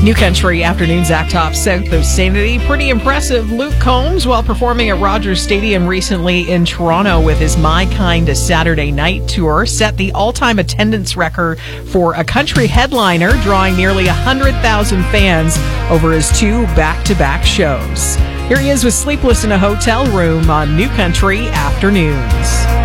New Country Afternoons Act Top South of Sanity. Pretty impressive. Luke Combs, while performing at Rogers Stadium recently in Toronto with his My Kind Saturday Night tour, set the all-time attendance record for a country headliner, drawing nearly 100,000 fans over his two back-to-back shows. Here he is with Sleepless in a Hotel Room on New Country Afternoons.